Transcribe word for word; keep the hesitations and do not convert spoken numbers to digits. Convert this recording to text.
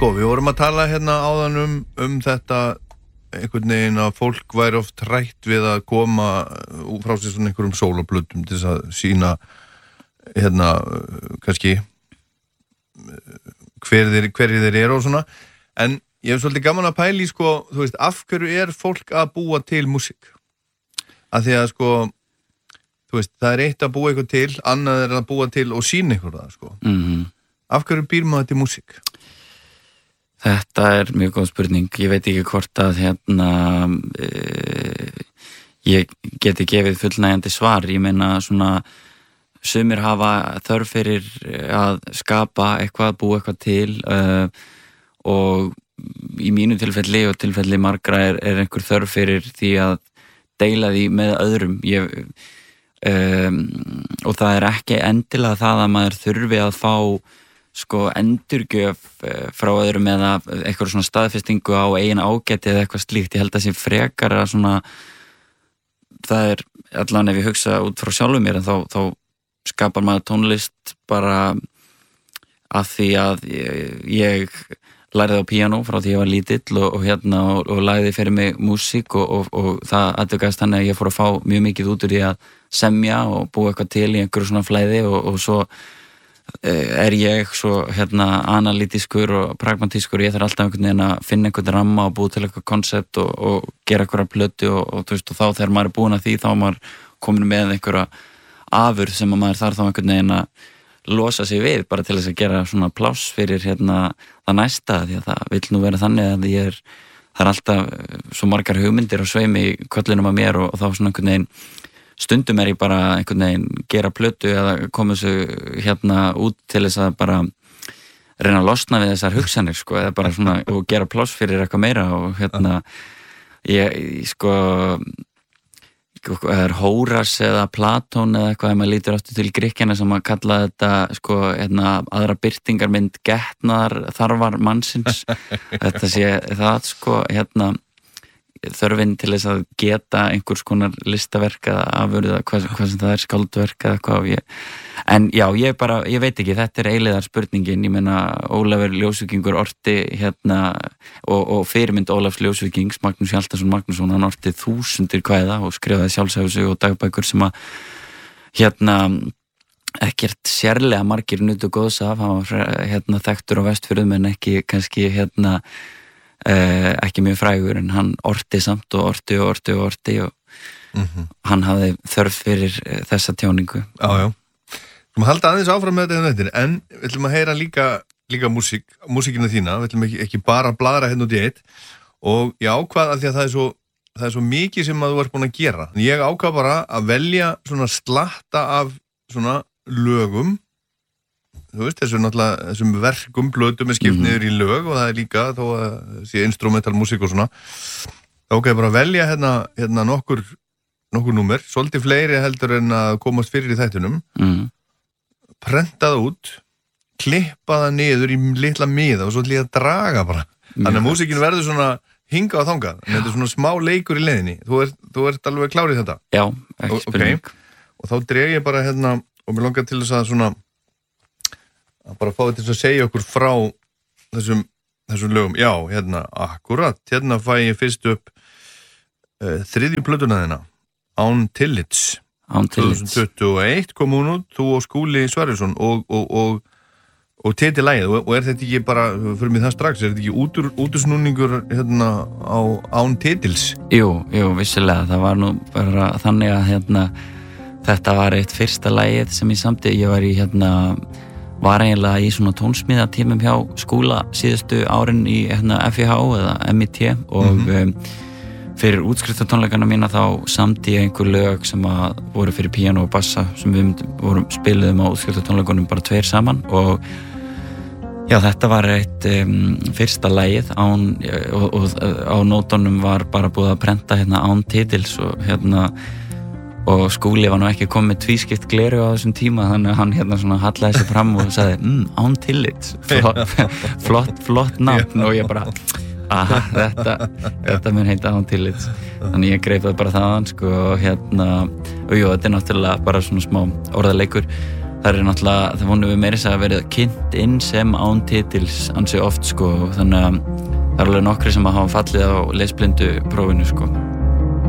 Sko, við vorum að tala hérna áðan um, um þetta einhvern veginn að fólk væri oft hrætt við að koma frá sér svona einhverjum sólóplötum til þess að sína hérna kannski hver þeir, hverjir þeir eru og svona, en ég hef svolítið gaman að pæli, sko, þú veist, af hverju er fólk að búa til músík? Af því að, sko, þú veist, það er eitt að búa eitthvað til, annað er að búa til og sína eitthvað það, sko. Mm-hmm. Af hverju býr maður til músík? Þetta er mjög góð spurning. Ég veit ekki hvort að hérna e, ég geti gefið fullnægjandi svar. Ég meina svona sumir hafa þörf fyrir að skapa eitthvað, búa eitthvað til uh, og í mínu tilfelli og tilfelli margra er, er einhver þörf fyrir því að deila því með öðrum. Ég, um, og það er ekki endilega það að maður þurfi að fá sko endurgjöf frá öðrum eða eitthvað svona staðfestingu á eigin ágæti eða eitthvað slíkt. Ég held að sé frekar að svona það er allan ef ég hugsa út frá sjálfum mér en þá, þá skapar maður tónlist bara af því að ég, ég lærði á píanó frá því ég var lítill og, og hérna og, og lagði fyrir mig músík og, og, og það aðtökast þannig að ég fór að fá mjög mikið út úr því að semja og búa eitthvað til í einhverju svona flæði og, og svo er ég svo hérna analítiskur og pragmatískur. Ég þarf alltaf einhvern veginn að finna einhvern ramma og búið til eitthvað koncept og, og gera einhverja plötu og, og, þú veist, og þá þegar maður er búin að því þá er maður komin með einhverja afurð sem maður þarf þá einhvern veginn að losa sig við bara til þess að gera svona pláss fyrir hérna það næsta því að það vill nú vera þannig að ég er það er alltaf svo margar hugmyndir og sveimi í kollinum að mér og, og þá svona einhvern veginn stundum er ég bara einhvern veginn gera plötu eða koma þessu hérna út til þess að bara reyna að losna við þessar hugsanir sko eða bara svona og gera pláss fyrir eitthvað meira og hérna ég, ég sko er Hóras eða Platón eða eitthvað ef maður lítur aftur til Grikkjana sem að kalla þetta sko hérna aðra birtingarmynd getnaðar þarfar mannsins þetta sé það sko hérna þörfin til þess að geta einhvers konar listaverk eða afurða, hvað, hvað sem það er, skáldverk eða hvað ég, en já, ég bara, ég veit ekki, þetta er eiliðar spurningin, ég meina Ólafur Ljósvíkingur orti hérna og, og fyrirmynd Ólafs Ljósvíkings, Magnús Hjaltason Magnússon, hann orti þúsundir kvæða og skrifaði sjálfsæfisögu og dagbækur sem að hérna ekkert sérlega margir nutu góðs af, hann var hérna þekktur á Vestfjörðum en ekki kannski hérna Uh, ekki mjög frægur en hann orti samt og orti og orti og orti og mm-hmm. hann hafði þörf fyrir uh, þessa tjáningu. Já, já. Við ætlum að halda aðeins áfram með þetta en við ætlum að heyra líka, líka músík, músíkina þína, við ætlum ekki, ekki bara að bladra hérna út í eitt og ég ákvað að því að það er svo, það er svo mikið sem að þú ert búin að gera. Ég ákvað bara að velja svona slatta af svona lögum þú veist, þessu náttúrulega, þessum verkum blötum er skipt mm-hmm. niður í lög og það er líka þó að sé instrumental músík og svona þá ok, bara velja hérna, hérna nokkur, nokkur númer, svolítið fleiri heldur en að komast fyrir í þættunum mm-hmm. prenta það út klippa það niður í litla miða og svo ætla ég að draga bara þannig að músíkin verður svona hinga á þangað en þetta er svona smá leikur í leiðinni þú ert, þú ert alveg klárið þetta já, ekki spurning okay. og þá dreg ég bara hérna og mér langar til þess að svona að bara fá þetta til að segja okkur frá þessum, þessum lögum. Já, hérna, akkurat, hérna fæ ég fyrst upp uh, þriðju plötuna þina, Án tillits. Án tillits. tvö þúsund tuttugu og eitt kom hún út, þú og Skúli Sverrisson og, og, og, og titillægið. Og, og er þetta ekki bara, fyrir mig það strax, er þetta ekki útur, útursnúningur hérna á Án titils? Jú, jú, vissilega. Það var nú bara þannig að hérna, þetta var eitt fyrsta lagið sem ég samti, ég var í hérna var eiginlega í svona tónsmíðatímum hjá Skúla síðustu árin í hérna, F I H eða M I T og mm-hmm. um, fyrir útskriftartónleikana mína þá samdi ég einhver lög sem að voru fyrir píanó og bassa sem við vorum spiluðum á útskriftartónleikunum bara tveir saman og já, þetta var eitt um, fyrsta lagið án, og, og, og á nótunum var bara búið að prenta hérna Án titils og hérna og Skúli var nú ekki komið tvískipt gleru á þessum tíma þannig að hann hérna svona hallaði sig fram og sagði mm, Án tillits flott, flott, flott nafn og ég bara aha, þetta, þetta mun heita Án tillits þannig ég greip það bara þaðan sko og hérna og jú, þetta er náttúrulega bara svona smá orðaleikur það er náttúrulega, það vonum við meira þess að verið kynnt inn sem án titils ansi oft sko, þannig að það er alveg nokkri sem hafa fallið á lesblindu prófinu sko.